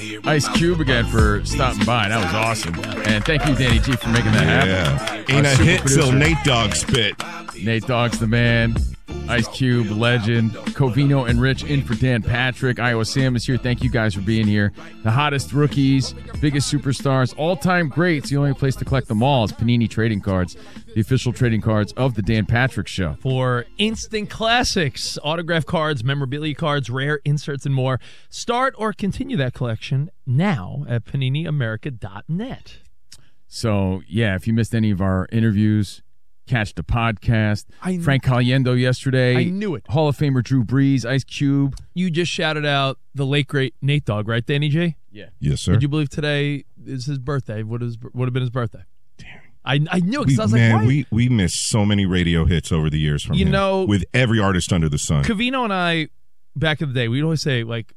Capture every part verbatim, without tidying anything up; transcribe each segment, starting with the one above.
Ice Cube again for stopping by. That was awesome. And thank you, Danny G, for making that happen. Yeah. Ain't Our a super hit producer. till Nate Dogg spit. Nate Dogg's the man. Ice Cube, legend. Covino and Rich in for Dan Patrick. Iowa Sam is here. Thank you guys for being here. The hottest rookies, biggest superstars, all-time greats. The only place to collect them all is Panini Trading Cards, the official trading cards of the Dan Patrick Show. For instant classics, autograph cards, memorabilia cards, rare inserts, and more. Start or continue that collection now at panini america dot net. So, yeah, if you missed any of our interviews, catch the podcast. I kn- Frank Caliendo yesterday. I knew it. Hall of Famer Drew Brees, Ice Cube. You just shouted out the late, great Nate Dogg, right, Danny J? Yeah. Yes, sir. Would you believe today is his birthday? Would, is, would have been his birthday. Damn. I, I knew it We, because I was man, like, why? we, we missed so many radio hits over the years from You him, know- with every artist under the sun. Covino and I, back in the day, we'd always say, like,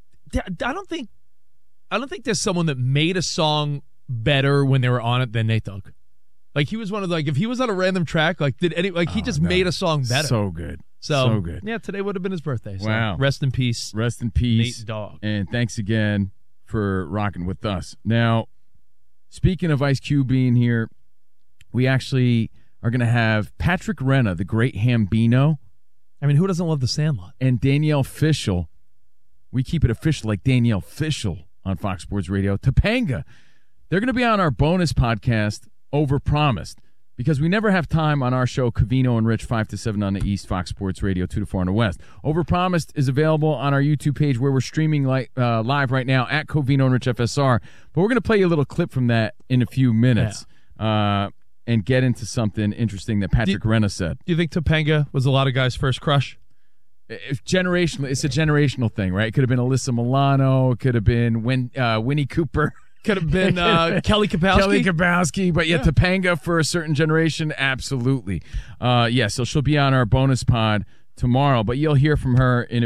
I don't think I don't think there's someone that made a song better when they were on it than Nate Dogg. Like, he was one of the, like, if he was on a random track, like, did any, like, he Oh, just no. made a song better. So good. So, So good. Yeah, today would have been his birthday. So Wow. Rest in peace, Rest in peace. Nate Dogg. And thanks again for rocking with us. Now, speaking of Ice Cube being here, we actually are going to have Patrick Renna, the great Hambino, I mean, who doesn't love The Sandlot? and Danielle Fishel. We keep it official like Danielle Fishel on Fox Sports Radio. Topanga. They're going to be on our bonus podcast, Overpromised, because we never have time on our show, Covino and Rich, five to seven on the East, Fox Sports Radio, two to four on the West. Overpromised is available on our YouTube page where we're streaming li- uh, live right now at Covino and Rich F S R. But we're going to play you a little clip from that in a few minutes uh, and get into something interesting that Patrick Do- Renna said. Do you think Topanga was a lot of guys' first crush? If generational, it's a generational thing, right? It could have been Alyssa Milano. It could have been Win, uh, Winnie Cooper. Could have been uh, Kelly Kapowski. Kelly Kapowski, but yeah, Yeah. Topanga for a certain generation, absolutely. Uh, yeah, so she'll be on our bonus pod tomorrow, but you'll hear from her in a